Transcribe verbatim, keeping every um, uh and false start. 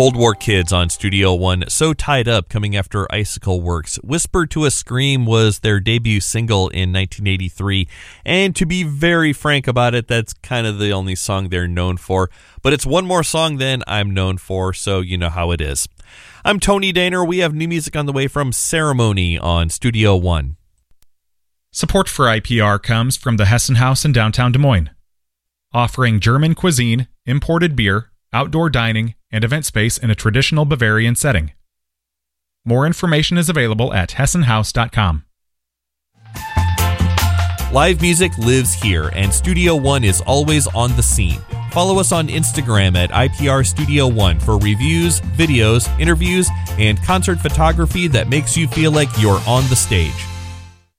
Cold War Kids on Studio One, So Tied Up, coming after Icicle Works. Whisper to a Scream was their debut single in nineteen eighty-three, and to be very frank about it, that's kind of the only song they're known for, but it's one more song than I'm known for, so you know how it is. I'm Tony Daner. We have new music on the way from Ceremony on Studio One. Support for I P R comes from the Hessen House in downtown Des Moines, offering German cuisine, imported beer, outdoor dining, and event space in a traditional Bavarian setting. More information is available at hessen house dot com. Live music lives here, and Studio One is always on the scene. Follow us on Instagram at I P R Studio One for reviews, videos, interviews, and concert photography that makes you feel like you're on the stage.